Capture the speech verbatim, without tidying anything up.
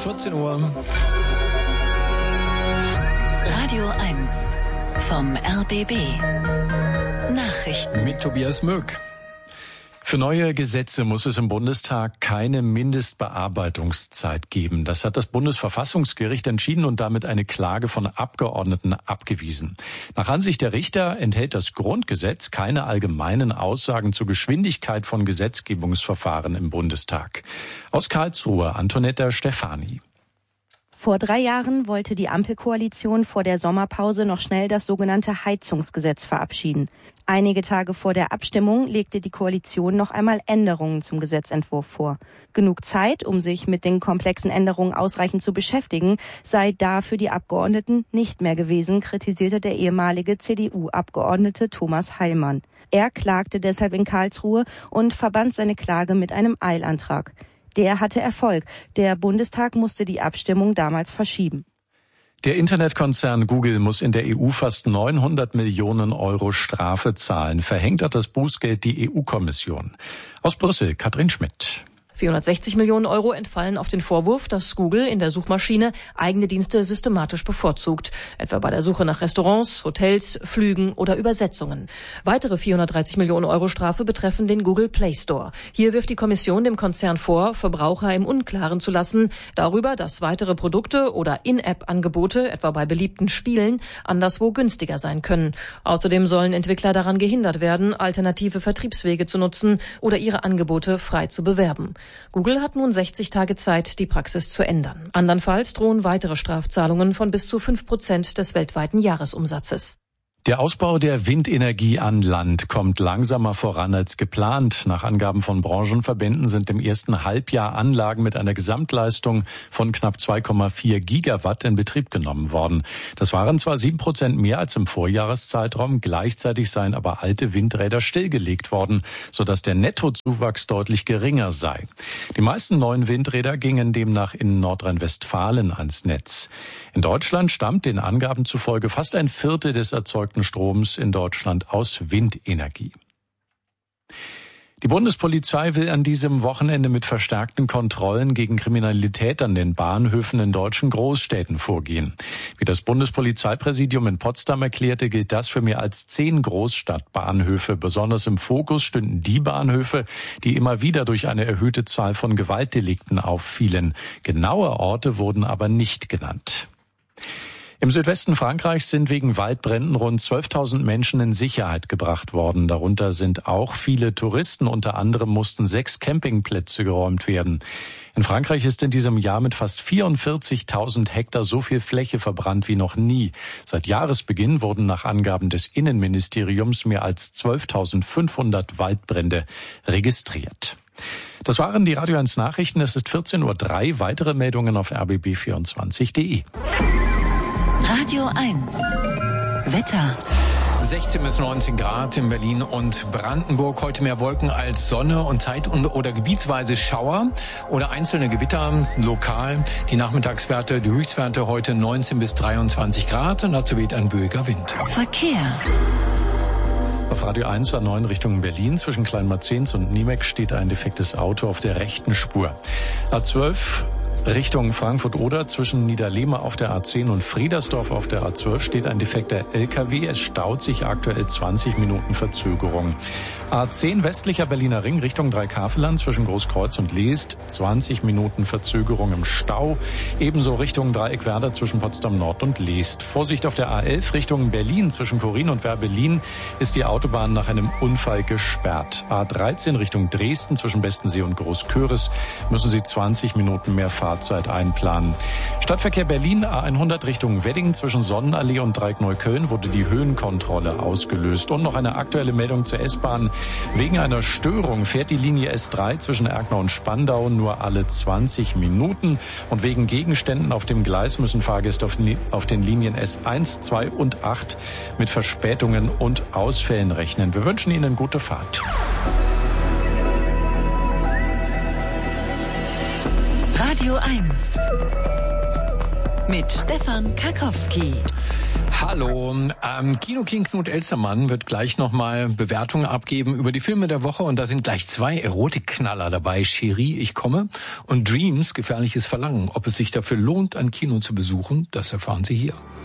vierzehn Uhr. Radio eins vom R B B. Nachrichten mit Tobias Möck. Für neue Gesetze muss es im Bundestag keine Mindestbearbeitungszeit geben. Das hat das Bundesverfassungsgericht entschieden und damit eine Klage von Abgeordneten abgewiesen. Nach Ansicht der Richter enthält das Grundgesetz keine allgemeinen Aussagen zur Geschwindigkeit von Gesetzgebungsverfahren im Bundestag. Aus Karlsruhe, Antonetta Stefani. Vor drei Jahren wollte die Ampelkoalition vor der Sommerpause noch schnell das sogenannte Heizungsgesetz verabschieden. Einige Tage vor der Abstimmung legte die Koalition noch einmal Änderungen zum Gesetzentwurf vor. Genug Zeit, um sich mit den komplexen Änderungen ausreichend zu beschäftigen, sei da für die Abgeordneten nicht mehr gewesen, kritisierte der ehemalige C D U-Abgeordnete Thomas Heilmann. Er klagte deshalb in Karlsruhe und verband seine Klage mit einem Eilantrag. Der hatte Erfolg. Der Bundestag musste die Abstimmung damals verschieben. Der Internetkonzern Google muss in der E U fast neunhundert Millionen Euro Strafe zahlen. Verhängt hat das Bußgeld die E U-Kommission. Aus Brüssel, Katrin Schmidt. vierhundertsechzig Millionen Euro entfallen auf den Vorwurf, dass Google in der Suchmaschine eigene Dienste systematisch bevorzugt, etwa bei der Suche nach Restaurants, Hotels, Flügen oder Übersetzungen. Weitere vierhundertdreißig Millionen Euro Strafe betreffen den Google Play Store. Hier wirft die Kommission dem Konzern vor, Verbraucher im Unklaren zu lassen darüber, dass weitere Produkte oder In-App-Angebote, etwa bei beliebten Spielen, anderswo günstiger sein können. Außerdem sollen Entwickler daran gehindert werden, alternative Vertriebswege zu nutzen oder ihre Angebote frei zu bewerben. Google hat nun sechzig Tage Zeit, die Praxis zu ändern. Andernfalls drohen weitere Strafzahlungen von bis zu fünf Prozent des weltweiten Jahresumsatzes. Der Ausbau der Windenergie an Land kommt langsamer voran als geplant. Nach Angaben von Branchenverbänden sind im ersten Halbjahr Anlagen mit einer Gesamtleistung von knapp zwei Komma vier Gigawatt in Betrieb genommen worden. Das waren zwar sieben Prozent mehr als im Vorjahreszeitraum, gleichzeitig seien aber alte Windräder stillgelegt worden, sodass der Nettozuwachs deutlich geringer sei. Die meisten neuen Windräder gingen demnach in Nordrhein-Westfalen ans Netz. In Deutschland stammt den Angaben zufolge fast ein Viertel des erzeugten Stroms in Deutschland aus Windenergie. Die Bundespolizei will an diesem Wochenende mit verstärkten Kontrollen gegen Kriminalität an den Bahnhöfen in deutschen Großstädten vorgehen. Wie das Bundespolizeipräsidium in Potsdam erklärte, gilt das für mehr als zehn Großstadtbahnhöfe. Besonders im Fokus stünden die Bahnhöfe, die immer wieder durch eine erhöhte Zahl von Gewaltdelikten auffielen. Genaue Orte wurden aber nicht genannt. Im Südwesten Frankreichs sind wegen Waldbränden rund zwölftausend Menschen in Sicherheit gebracht worden. Darunter sind auch viele Touristen. Unter anderem mussten sechs Campingplätze geräumt werden. In Frankreich ist in diesem Jahr mit fast vierundvierzigtausend Hektar so viel Fläche verbrannt wie noch nie. Seit Jahresbeginn wurden nach Angaben des Innenministeriums mehr als zwölftausendfünfhundert Waldbrände registriert. Das waren die Radio eins Nachrichten. Es ist vierzehn Uhr drei. Weitere Meldungen auf r b b vierundzwanzig punkt de. Radio eins Wetter. sechzehn bis neunzehn Grad in Berlin und Brandenburg. Heute mehr Wolken als Sonne und zeit- oder gebietsweise Schauer oder einzelne Gewitter lokal. Die Nachmittagswerte, die Höchstwerte heute neunzehn bis dreiundzwanzig Grad und dazu weht ein böiger Wind. Verkehr. Auf Radio eins A neun Richtung Berlin zwischen Kleinmarzenz und Niemek steht ein defektes Auto auf der rechten Spur. A zwölf Richtung Frankfurt-Oder zwischen Niederlehme auf der A zehn und Friedersdorf auf der A zwölf steht ein defekter L K W. Es staut sich aktuell zwanzig Minuten Verzögerung. A zehn westlicher Berliner Ring Richtung Dreikafelland zwischen Großkreuz und Leest zwanzig Minuten Verzögerung im Stau. Ebenso Richtung Dreieckwerder zwischen Potsdam Nord und Leest. Vorsicht auf der A elf Richtung Berlin zwischen Korin und Werbelin ist die Autobahn nach einem Unfall gesperrt. A dreizehn Richtung Dresden zwischen Bestensee und Großköris müssen Sie zwanzig Minuten mehr Fahrzeit einplanen. Stadtverkehr Berlin A hundert Richtung Wedding zwischen Sonnenallee und Dreieck Neukölln wurde die Höhenkontrolle ausgelöst. Und noch eine aktuelle Meldung zur S-Bahn. Wegen einer Störung fährt die Linie S drei zwischen Erkner und Spandau nur alle zwanzig Minuten. Und wegen Gegenständen auf dem Gleis müssen Fahrgäste auf, auf den Linien S eins, zwei und acht mit Verspätungen und Ausfällen rechnen. Wir wünschen Ihnen gute Fahrt. Radio eins mit Stefan Karkowski. Hallo, ähm, Kino-King Knut Elstermann wird gleich nochmal Bewertungen abgeben über die Filme der Woche und da sind gleich zwei Erotikknaller dabei. Cherie, ich komme und Dreams, gefährliches Verlangen. Ob es sich dafür lohnt, ein Kino zu besuchen, das erfahren Sie hier.